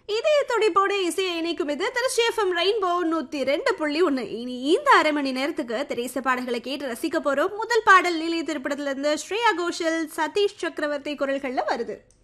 இதய துடிப்போட இசையை இணைக்கும் இது திருச்சி எஃப்எம் ரெயின்போ 102.1. இனி இந்த அரை மணி நேரத்துக்கு திரைச பாடல்களை கேட்டு ரசிக்க போறோம். முதல் பாடல் லீலை திரைப்படத்துல இருந்து ஸ்ரேயா கோஷல், சதீஷ் சக்கரவர்த்தி குரல்கள்ல வருது.